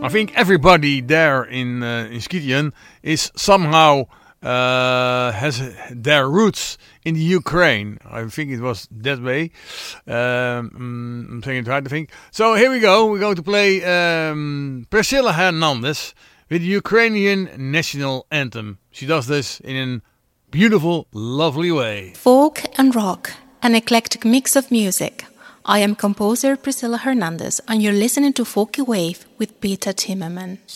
I think everybody there in Skythian is somehow has their roots in the Ukraine. I think it was that way. I'm saying it right, I think. So here we go. We're going to play Priscilla Hernandez with the Ukrainian national anthem. She does this in a beautiful, lovely way. Folk and rock, an eclectic mix of music. I am composer Priscilla Hernandez, and you're listening to Folky Wave with Peter Timmerman.